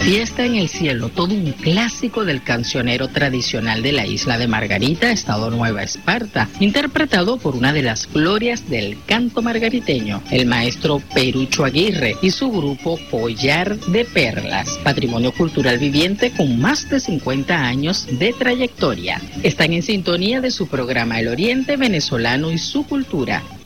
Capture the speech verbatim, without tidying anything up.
Fiesta en el cielo, todo un clásico del cancionero tradicional de la isla de Margarita, estado Nueva Esparta, interpretado por una de las glorias del canto margariteño, el maestro Perucho Aguirre y su grupo Collar de Perlas, patrimonio cultural viviente con más de cincuenta años de trayectoria. Están en sintonía de su programa El Oriente Venezolano y su cultura,